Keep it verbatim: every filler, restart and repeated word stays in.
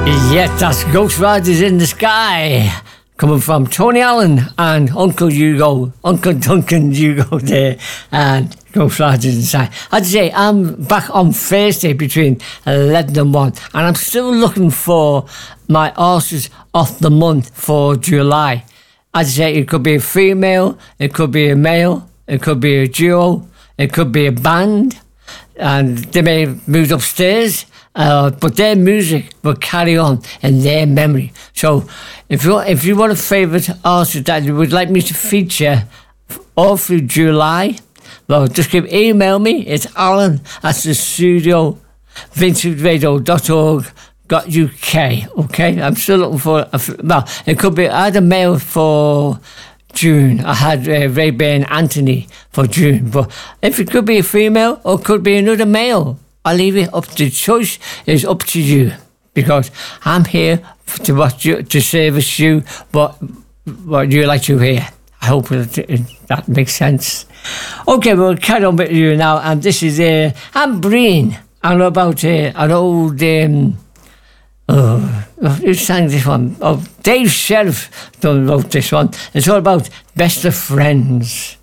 Yes, that's Ghost Riders in the Sky, coming from Tony Allen and Uncle Hugo, Uncle Duncan Hugo there, and Ghost Riders in the Sky. I'd say I'm back on Thursday between eleven and one, and I'm still looking for my artists of the month for July. I'd say it could be a female, it could be a male, it could be a duo, it could be a band, and they may have moved upstairs. Uh, but their music will carry on in their memory. So if you if you want a favourite artist that you would like me to feature all through July, well, just give email me. It's Alan at the studio, vintage radio dot org dot U K. Okay, I'm still looking for a, well, it could be I had a mail for June. I had uh, Ray-Ban Anthony for June, but if it could be a female or it could be another male, I'll leave it up to the choice is up to you, because I'm here to what you, to service you what what you like to hear. I hope that, that makes sense. Okay, we'll carry on with you now, and this is uh, Anne Breen. I know about uh, an old um, oh, who sang this one? Oh, Dave Sheriff done wrote this one. It's all about Best of Friends.